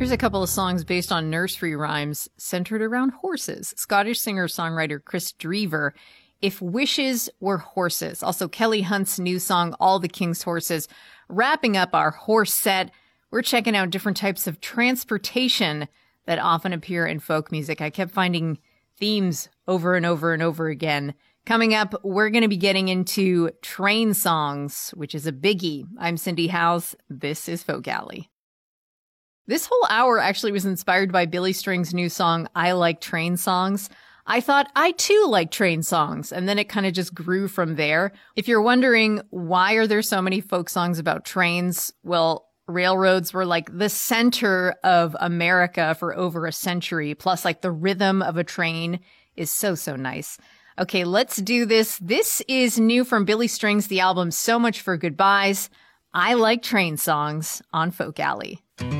Here's a couple of songs based on nursery rhymes centered around horses. Scottish singer-songwriter Chris Drever, If Wishes Were Horses. Also, Kelly Hunt's new song, All the King's Horses. Wrapping up our horse set, we're checking out different types of transportation that often appear in folk music. I kept finding themes over and over and over again. Coming up, we're going to be getting into train songs, which is a biggie. I'm Cindy Howes. This is Folk Alley. This whole hour actually was inspired by Billy String's new song, I Like Train Songs. I thought I too like train songs, and then it kind of just grew from there. If you're wondering why are there so many folk songs about trains, well, railroads were like the center of America for over a century, plus like the rhythm of a train is so nice. Okay, let's do this. This is new from Billy Strings, the album So Much for Goodbyes. I Like Train Songs on Folk Alley.